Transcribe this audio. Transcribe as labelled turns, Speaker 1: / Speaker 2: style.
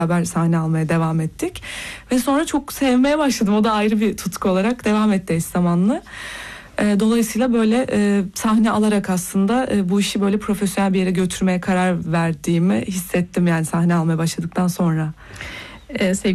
Speaker 1: beraber sahne almaya devam ettik. Ve sonra çok sevmeye başladım. O da ayrı bir tutku olarak devam etti eş zamanlı. Dolayısıyla böyle sahne alarak aslında bu işi böyle profesyonel bir yere götürmeye karar verdiğimi hissettim yani sahne almaya başladıktan sonra.
Speaker 2: Sevgili